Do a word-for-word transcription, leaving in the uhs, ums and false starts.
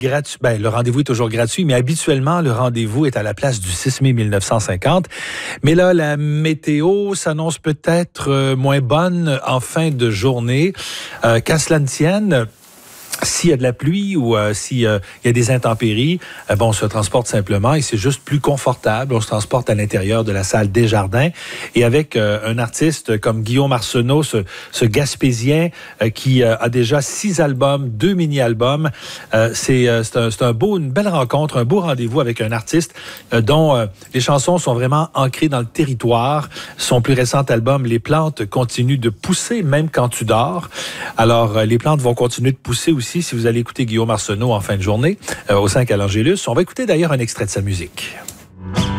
Gratu... Ben, le rendez-vous est toujours gratuit, mais habituellement, le rendez-vous est à la place du six mai mille neuf cent cinquante. Mais là, la météo s'annonce peut-être euh, moins bonne en fin de journée. Euh, qu'à cela ne tienne, s'il y a de la pluie ou euh, s'il euh, y a des intempéries, euh, bon, on se transporte simplement et c'est juste plus confortable. On se transporte à l'intérieur de la salle Desjardins. Et avec euh, un artiste comme Guillaume Arsenault, ce, ce Gaspésien euh, qui euh, a déjà six albums, deux mini-albums, euh, c'est, euh, c'est, un, c'est un beau, une belle rencontre, un beau rendez-vous avec un artiste euh, dont euh, les chansons sont vraiment ancrées dans le territoire. Son plus récent album, Les plantes continuent de pousser même quand tu dors. Alors, euh, les plantes vont continuer de pousser aussi si vous allez écouter Guillaume Arsenault en fin de journée euh, au cinq à l'Angélus. On va écouter d'ailleurs un extrait de sa musique.